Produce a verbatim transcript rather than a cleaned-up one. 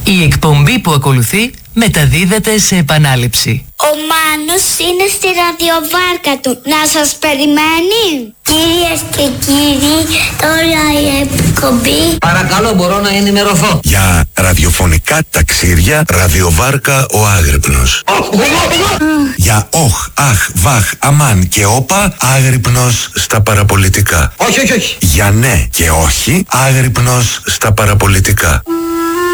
Η εκπομπή που ακολουθεί μεταδίδεται σε επανάληψη. Ο Μάνος είναι στη ραδιοβάρκα του. Να σας περιμένει. Κυρίες και κύριοι, τώρα η εκπομπή. Παρακαλώ, μπορώ να ενημερωθώ. Για ραδιοφωνικά ταξίδια, ραδιοβάρκα ο Άγρυπνος. Για όχ, αχ, βαχ, αμάν και όπα, Άγρυπνος στα παραπολιτικά. Όχι, όχι, όχι. Για ναι και όχι, Άγρυπνος στα παραπολιτικά.